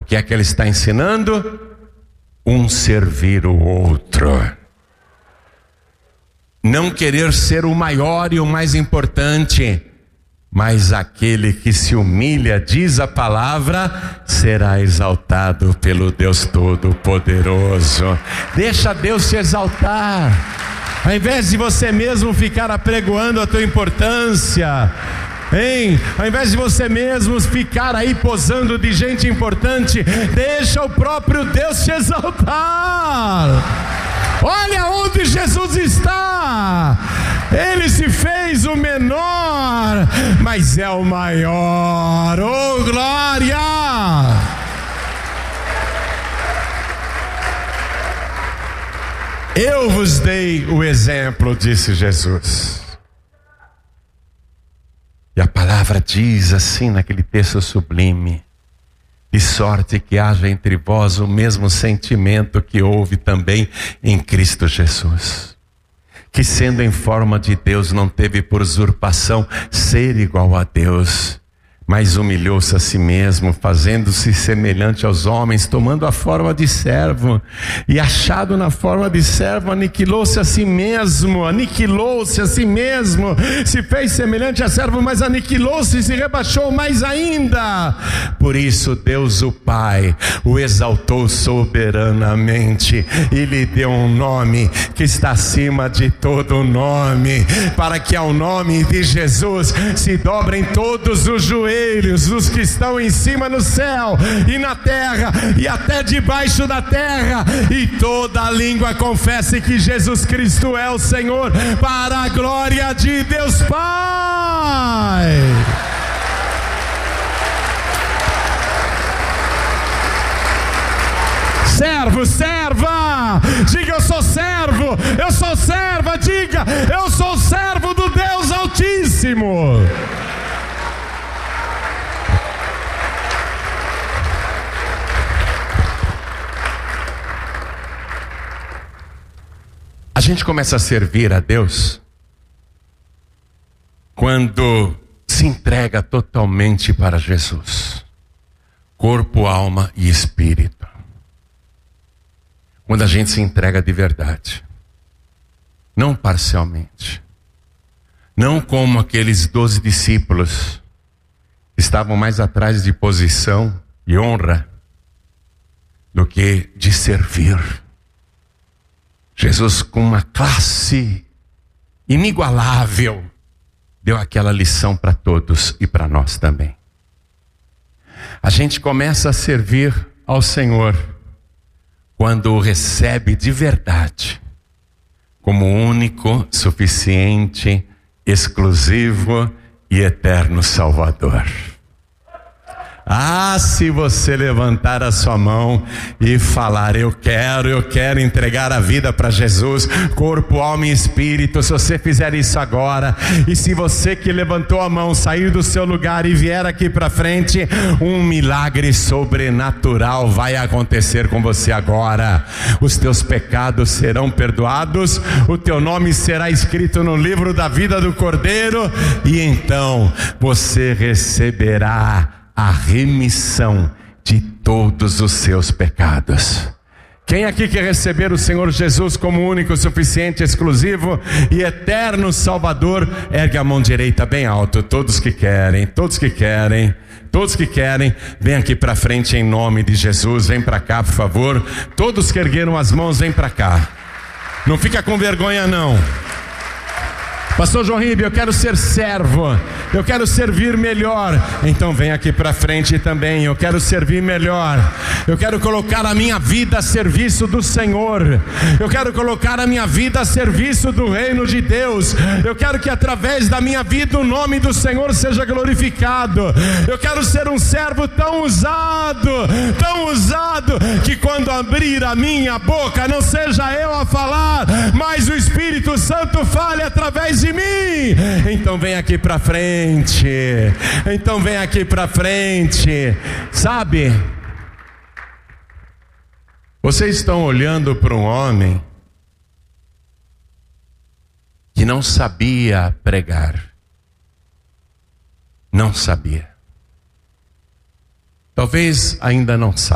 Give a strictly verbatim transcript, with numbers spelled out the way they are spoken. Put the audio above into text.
que é que ele está ensinando? Um servir o outro. Não querer ser o maior e o mais importante, mas aquele que se humilha, diz a palavra, será exaltado pelo Deus Todo-Poderoso. Deixa Deus se exaltar. Ao invés de você mesmo ficar apregoando a tua importância, hein? Ao invés de você mesmo ficar aí posando de gente importante, deixa o próprio Deus se exaltar. Olha onde Jesus está. Ele se fez o menor, mas é o maior. Oh, glória! Eu vos dei o exemplo, disse Jesus. E a palavra diz assim naquele texto sublime: de sorte que haja entre vós o mesmo sentimento que houve também em Cristo Jesus, que sendo em forma de Deus não teve por usurpação ser igual a Deus, mas humilhou-se a si mesmo, fazendo-se semelhante aos homens, tomando a forma de servo, e achado na forma de servo, aniquilou-se a si mesmo, aniquilou-se a si mesmo, se fez semelhante a servo, mas aniquilou-se e se rebaixou mais ainda. Por isso Deus o Pai o exaltou soberanamente e lhe deu um nome que está acima de todo nome, para que ao nome de Jesus se dobrem todos os joelhos, os que estão em cima no céu e na terra e até debaixo da terra, e toda a língua confesse que Jesus Cristo é o Senhor, para a glória de Deus Pai. Servo, serva, diga eu sou servo, eu sou serva, diga eu sou servo do Deus Altíssimo. A gente começa a servir a Deus quando se entrega totalmente para Jesus, corpo, alma e espírito. Quando a gente se entrega de verdade, não parcialmente, não como aqueles doze discípulos que estavam mais atrás de posição e honra do que de servir. Jesus, com uma classe inigualável, deu aquela lição para todos e para nós também. A gente começa a servir ao Senhor quando o recebe de verdade, como único, suficiente, exclusivo e eterno Salvador. Ah, se você levantar a sua mão e falar, eu quero, eu quero entregar a vida para Jesus, corpo, alma e espírito, se você fizer isso agora, e se você que levantou a mão sair do seu lugar e vier aqui para frente, um milagre sobrenatural vai acontecer com você agora. Os teus pecados serão perdoados, o teu nome será escrito no livro da vida do Cordeiro, e então você receberá a remissão de todos os seus pecados. Quem aqui quer receber o Senhor Jesus como único, suficiente, exclusivo e eterno Salvador, ergue a mão direita bem alto. Todos que querem, todos que querem, todos que querem, vem aqui para frente em nome de Jesus. Vem para cá, por favor. Todos que ergueram as mãos, vem para cá. Não fica com vergonha não. Pastor João Ribe, eu quero ser servo, eu quero servir melhor. Então vem aqui para frente também. Eu quero servir melhor, eu quero colocar a minha vida a serviço do Senhor, eu quero colocar a minha vida a serviço do reino de Deus. Eu quero que através da minha vida o nome do Senhor seja glorificado. Eu quero ser um servo tão usado, tão usado, que quando abrir a minha boca não seja eu a falar, mas o Espírito Santo fale através de mim. Então vem aqui para frente, então vem aqui para frente. Sabe, vocês estão olhando para um homem que não sabia pregar, não sabia, talvez ainda não saiba.